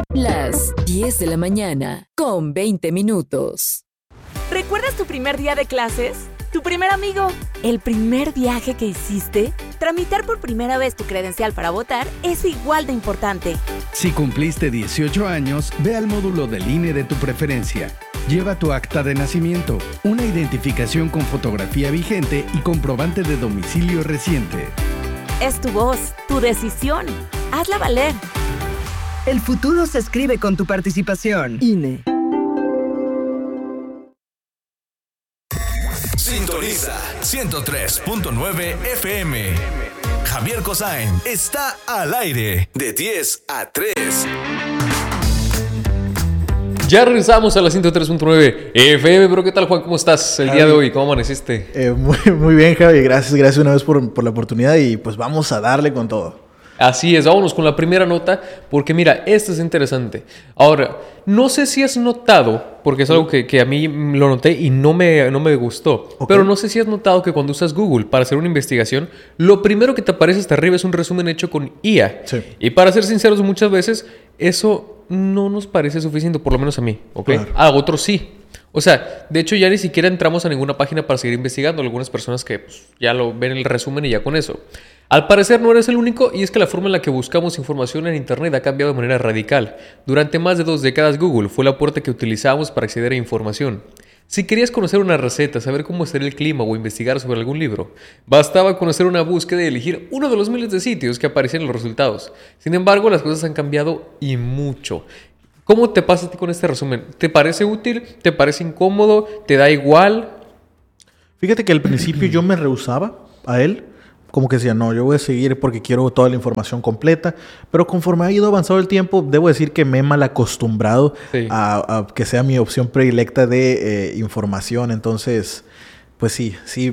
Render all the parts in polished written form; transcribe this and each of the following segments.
Las 10 de la mañana, con 20 minutos. ¿Recuerdas tu primer día de clases? ¿Tu primer amigo? ¿El primer viaje que hiciste? Tramitar por primera vez tu credencial para votar es igual de importante. Si cumpliste 18 años, ve al módulo del INE de tu preferencia. Lleva tu acta de nacimiento, una identificación con fotografía vigente y comprobante de domicilio reciente. Es tu voz, tu decisión. Hazla valer. El futuro se escribe con tu participación. INE. Sintoniza 103.9 FM. Javier Kosain está al aire de 10 a 3. Ya regresamos a la 103.9 FM, pero ¿qué tal, Juan? ¿Cómo estás el día de hoy? ¿Cómo amaneciste? Muy bien, Javi. Gracias una vez por la oportunidad y pues vamos a darle con todo. Así es, vámonos con la primera nota, porque mira, esto es interesante. Ahora, no sé si has notado, porque es algo que a mí lo noté y no me gustó, okay. Pero no sé si has notado que cuando usas Google para hacer una investigación, lo primero que te aparece hasta arriba es un resumen hecho con IA. Sí. Y para ser sinceros, muchas veces eso no nos parece suficiente, por lo menos a mí, ¿ok? Claro. A otros sí. O sea, de hecho ya ni siquiera entramos a ninguna página para seguir investigando. Algunas personas que pues, ya lo ven el resumen y ya con eso. Al parecer no eres el único, y es que la forma en la que buscamos información en Internet ha cambiado de manera radical. Durante más de 2 décadas Google fue la puerta que utilizábamos para acceder a información. Si querías conocer una receta, saber cómo será el clima o investigar sobre algún libro, bastaba conocer una búsqueda y elegir uno de los miles de sitios que aparecían en los resultados. Sin embargo, las cosas han cambiado y mucho. ¿Cómo te pasa a ti con este resumen? ¿Te parece útil? ¿Te parece incómodo? ¿Te da igual? Fíjate que al principio yo me rehusaba a él. Como que decía, no, yo voy a seguir porque quiero toda la información completa. Pero conforme ha ido avanzando el tiempo, debo decir que me he mal acostumbrado a que sea mi opción predilecta de información. Entonces, pues sí,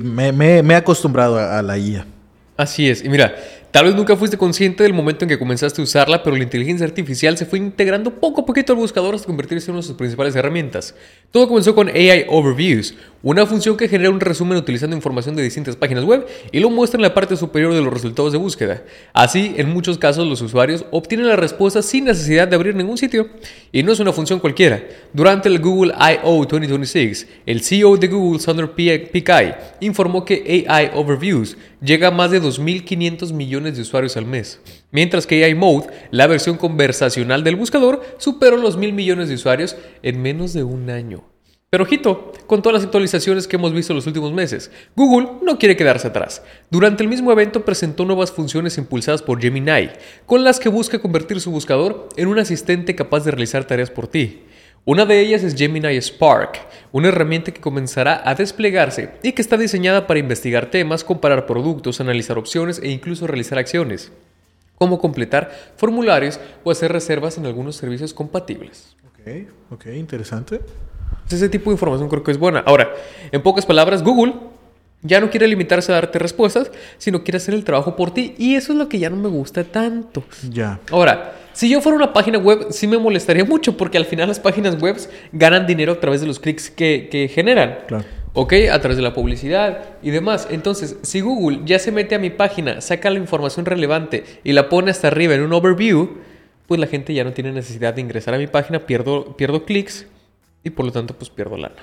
me he acostumbrado a la IA. Así es. Y mira, tal vez nunca fuiste consciente del momento en que comenzaste a usarla, pero la inteligencia artificial se fue integrando poco a poquito al buscador hasta convertirse en una de sus principales herramientas. Todo comenzó con AI Overviews, una función que genera un resumen utilizando información de distintas páginas web y lo muestra en la parte superior de los resultados de búsqueda. Así, en muchos casos, los usuarios obtienen la respuesta sin necesidad de abrir ningún sitio. Y no es una función cualquiera. Durante el Google I.O. 2026, el CEO de Google, Sundar Pichai, informó que AI Overviews llega a más de 2.500 millones de usuarios al mes. Mientras que AI Mode, la versión conversacional del buscador, superó los 1.000 millones de usuarios en menos de un año. Pero ojito, con todas las actualizaciones que hemos visto en los últimos meses, Google no quiere quedarse atrás. Durante el mismo evento presentó nuevas funciones impulsadas por Gemini, con las que busca convertir su buscador en un asistente capaz de realizar tareas por ti. Una de ellas es Gemini Spark, una herramienta que comenzará a desplegarse y que está diseñada para investigar temas, comparar productos, analizar opciones e incluso realizar acciones, como completar formularios o hacer reservas en algunos servicios compatibles. Ok, interesante. Ese tipo de información creo que es buena. Ahora, en pocas palabras, Google ya no quiere limitarse a darte respuestas, sino quiere hacer el trabajo por ti. Y eso es lo que ya no me gusta tanto. Ya. Ahora, si yo fuera una página web, sí me molestaría mucho, porque al final las páginas web ganan dinero a través de los clics que generan. Claro. ¿Ok? A través de la publicidad y demás. Entonces, si Google ya se mete a mi página, saca la información relevante y la pone hasta arriba en un overview, pues la gente ya no tiene necesidad de ingresar a mi página, pierdo clics y por lo tanto pues pierdo lana.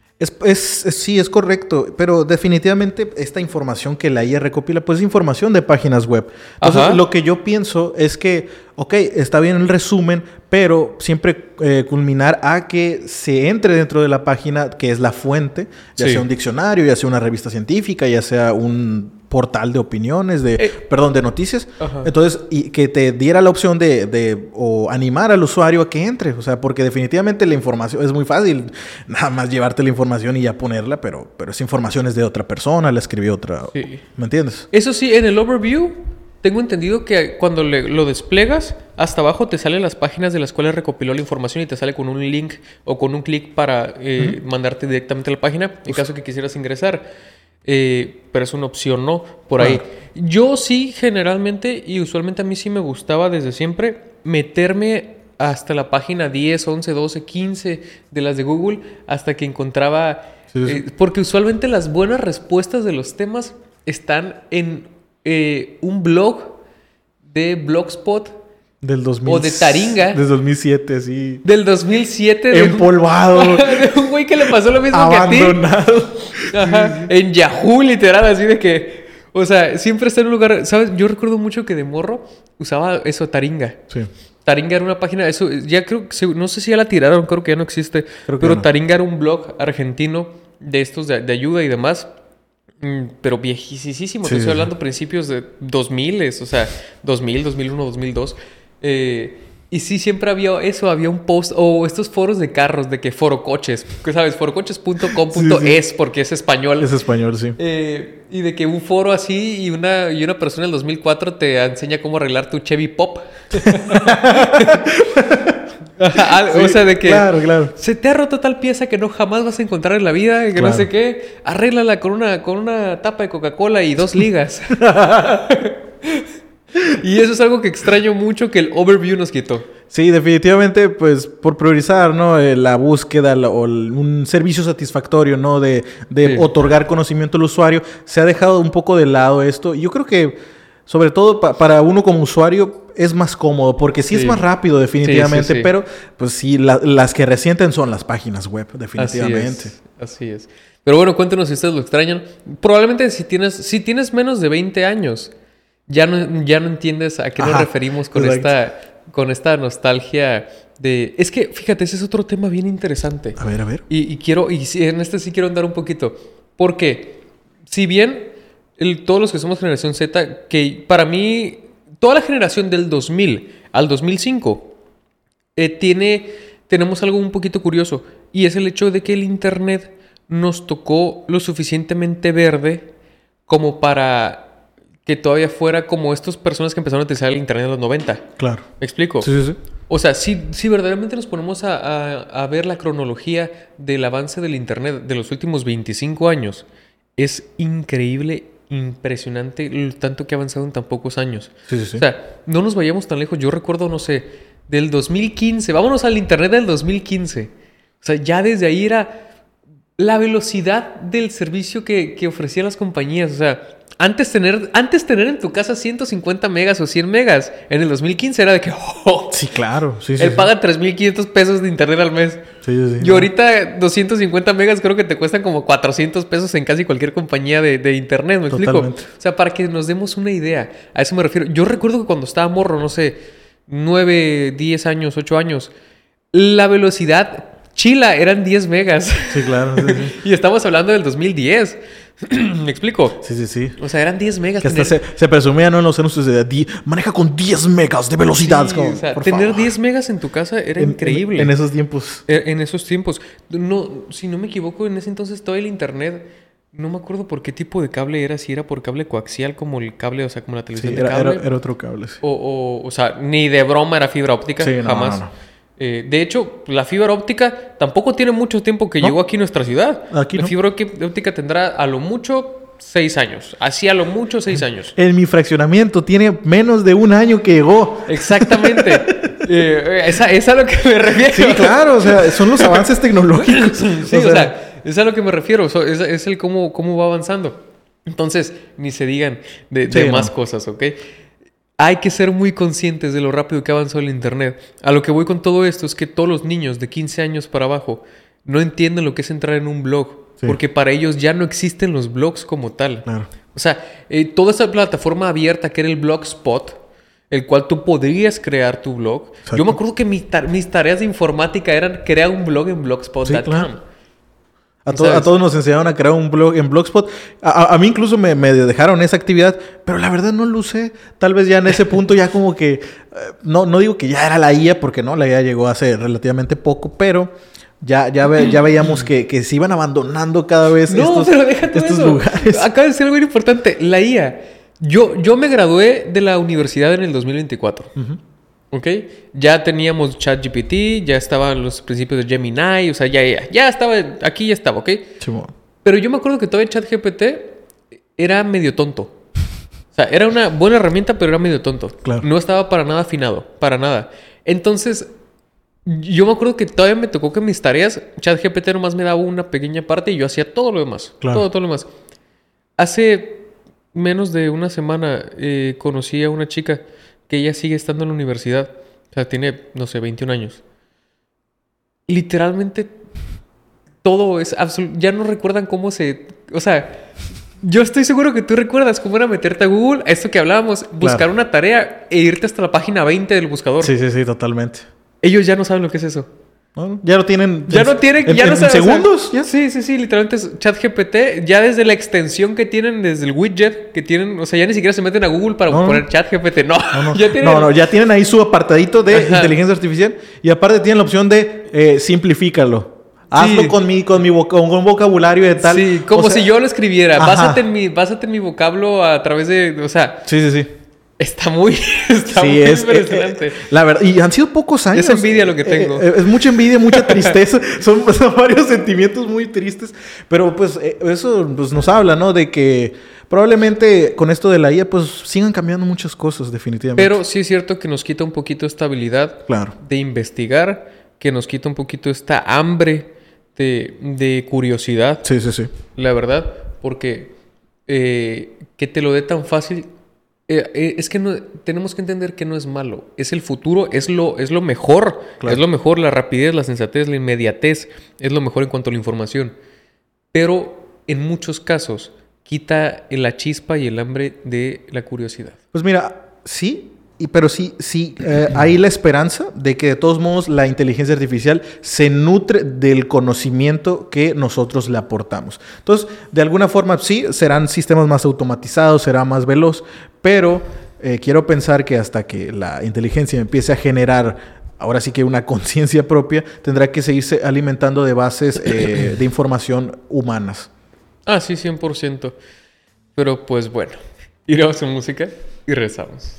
Sí, es correcto, pero definitivamente esta información que la IA recopila, pues es información de páginas web. Entonces, lo que yo pienso es que, ok, está bien el resumen, pero siempre culminar a que se entre dentro de la página, que es la fuente, ya sea un diccionario, ya sea una revista científica, ya sea un portal de opiniones, de noticias. Entonces, y que te diera la opción o animar al usuario a que entre. O sea, porque definitivamente la información es muy fácil, nada más llevarte la información y ya ponerla, pero esa información es de otra persona, la escribió otra. Sí. ¿Me entiendes? Eso sí, en el overview tengo entendido que cuando lo desplegas, hasta abajo te salen las páginas de las cuales recopiló la información y te sale con un link o con un clic para mandarte directamente a la página en caso que quisieras ingresar. Pero es una opción, ¿no? Por ahí. Yo sí, generalmente y usualmente a mí sí me gustaba desde siempre meterme hasta la página 10, 11, 12, 15 de las de Google hasta que encontraba... porque usualmente las buenas respuestas de los temas están en un blog de Blogspot Del 2000. O de Taringa. Del 2007, sí. Del 2007. Empolvado. De un güey que le pasó lo mismo que a ti. Abandonado. Ajá. En Yahoo, literal, así de que... O sea, siempre está en un lugar... ¿Sabes? Yo recuerdo mucho que de morro usaba eso, Taringa. Sí. Taringa era una página... Eso ya creo que... No sé si ya la tiraron, creo que ya no existe. Pero no. Taringa era un blog argentino de estos de ayuda y demás. Pero viejísimo. Sí, te estoy hablando principios de 2000, o sea, 2000, 2001, 2002. Y sí, siempre había eso, había un post o estos foros de carros, de que forocoches, ¿sabes? Forocoches.com.es, porque es español. Es español, sí. Y de que un foro así y una persona en el 2004 te enseña cómo arreglar tu Chevy Pop. O sea, de que claro. Se te ha roto tal pieza que no jamás vas a encontrar en la vida, que no sé qué. Arréglala con una tapa de Coca-Cola y 2 ligas. Y eso es algo que extraño mucho que el overview nos quitó. Sí, definitivamente, pues, por priorizar, ¿no? La búsqueda o un servicio satisfactorio, ¿no? De otorgar conocimiento al usuario. Se ha dejado un poco de lado esto. Yo creo que, sobre todo para uno como usuario, es más cómodo. Porque sí es más rápido, definitivamente. Sí. Pero, pues sí, las que resienten son las páginas web, definitivamente. Así es. Pero bueno, cuéntenos si ustedes lo extrañan. Probablemente si tienes menos de 20 años... Ya no entiendes a qué nos referimos con esta nostalgia de... Es que, fíjate, ese es otro tema bien interesante. A ver. Y en este sí quiero andar un poquito. Porque, si bien todos los que somos generación Z, que para mí, toda la generación del 2000 al 2005, tenemos algo un poquito curioso. Y es el hecho de que el Internet nos tocó lo suficientemente verde como para... que todavía fuera como estas personas que empezaron a utilizar el Internet en los 90. Claro. ¿Me explico? Sí. O sea, si verdaderamente nos ponemos a ver la cronología del avance del Internet de los últimos 25 años, es increíble, impresionante tanto que ha avanzado en tan pocos años. Sí. O sea, no nos vayamos tan lejos. Yo recuerdo, no sé, del 2015. Vámonos al Internet del 2015. O sea, ya desde ahí era la velocidad del servicio que ofrecían las compañías. O sea... Antes tener en tu casa 150 megas o 100 megas, en el 2015 era de que... Sí, claro. Sí, él paga 3,500 pesos de internet al mes. Sí. Y ahorita 250 megas creo que te cuestan como 400 pesos en casi cualquier compañía de internet. ¿Me explico? Totalmente. O sea, para que nos demos una idea. A eso me refiero. Yo recuerdo que cuando estaba morro, no sé, 9, 10 años, 8 años, la velocidad chila eran 10 megas. Sí, claro. Sí. Y estamos hablando del 2010. ¿Me explico? Sí. O sea, eran 10 megas. Que hasta se presumía, ¿no? En los anuncios de maneja con 10 megas de velocidad. Sí, como, o sea, tener 10 megas en tu casa era increíble. En esos tiempos. En esos tiempos. No, si no me equivoco, en ese entonces todo el internet... No me acuerdo por qué tipo de cable era. Si era por cable coaxial como el cable, o sea, como la televisión de cable. Era otro cable, sí. O sea, ni de broma era fibra óptica. Sí, jamás. No. De hecho, la fibra óptica tampoco tiene mucho tiempo que llegó aquí a nuestra ciudad. La fibra óptica tendrá a lo mucho 6 años. Así a lo mucho 6 años. En mi fraccionamiento tiene menos de 1 año que llegó. Exactamente. Es a lo que me refiero. Sí, claro. O sea, son los avances tecnológicos. Sí, o sea, es a lo que me refiero. Es el cómo va avanzando. Entonces, ni se digan de más cosas, ¿ok? Hay que ser muy conscientes de lo rápido que avanzó el Internet. A lo que voy con todo esto es que todos los niños de 15 años para abajo no entienden lo que es entrar en un blog. Sí. Porque para ellos ya no existen los blogs como tal. Claro. O sea, toda esa plataforma abierta que era el Blogspot, el cual tú podrías crear tu blog. Exacto. Yo me acuerdo que mis tareas de informática eran crear un blog en blogspot.com. Sí, claro. A todos nos enseñaron a crear un blog en Blogspot. A mí incluso me dejaron esa actividad, pero la verdad no lo usé. Tal vez ya en ese punto ya como que... No digo que ya era la IA, porque no, la IA llegó hace relativamente poco, pero ya veíamos que se iban abandonando cada vez estos lugares. Acaba de decir algo muy importante. La IA. Yo me gradué de la universidad en el 2024. Uh-huh. ¿Ok? Ya teníamos ChatGPT, ya estaban los principios de Gemini, o sea, ya estaba, aquí ya estaba, ¿ok? Sí, bueno. Pero yo me acuerdo que todavía ChatGPT era medio tonto. O sea, era una buena herramienta, pero era medio tonto. Claro. No estaba para nada afinado, para nada. Entonces, yo me acuerdo que todavía me tocó que mis tareas, ChatGPT nomás me daba una pequeña parte y yo hacía todo lo demás. Claro. Todo lo demás. Hace menos de una semana conocí a una chica que ella sigue estando en la universidad. O sea, tiene, no sé, 21 años. Literalmente todo es absoluto. Ya no recuerdan cómo se... O sea, yo estoy seguro que tú recuerdas cómo era meterte a Google, esto que hablábamos, buscar una tarea e irte hasta la página 20 del buscador. Sí, totalmente. Ellos ya no saben lo que es eso. No, ya lo tienen. Ya no tienen. Ya no saben. ¿Segundos? ¿Ya? Sí. Literalmente es ChatGPT. Ya desde la extensión que tienen, desde el widget que tienen. O sea, ya ni siquiera se meten a Google para poner ChatGPT. No. Ya tienen ahí su apartadito de inteligencia artificial. Y aparte tienen la opción de simplifícalo. Hazlo con un vocabulario de tal. Sí, como si yo lo escribiera. Básate en mi vocablo a través de. O sea. Sí. Está muy impresionante. La verdad, y han sido pocos años. Es envidia lo que tengo. Es mucha envidia, mucha tristeza. son varios sentimientos muy tristes. Pero pues eso pues, nos habla, ¿no? De que probablemente con esto de la IA pues sigan cambiando muchas cosas, definitivamente. Pero sí es cierto que nos quita un poquito esta habilidad de investigar, que nos quita un poquito esta hambre de curiosidad. Sí. La verdad, porque que te lo dé tan fácil... es que tenemos que entender que no es malo. Es el futuro, es lo mejor. Claro. Es lo mejor, la rapidez, la sensatez, la inmediatez. Es lo mejor en cuanto a la información. Pero en muchos casos quita la chispa y el hambre de la curiosidad. Pues mira, sí. Pero sí, hay la esperanza de que de todos modos la inteligencia artificial se nutre del conocimiento que nosotros le aportamos. Entonces, de alguna forma sí, serán sistemas más automatizados, será más veloz, pero quiero pensar que hasta que la inteligencia empiece a generar, ahora sí que una conciencia propia, tendrá que seguirse alimentando de bases de información humanas. Ah, sí, 100%. Pero pues bueno, iremos a música y regresamos.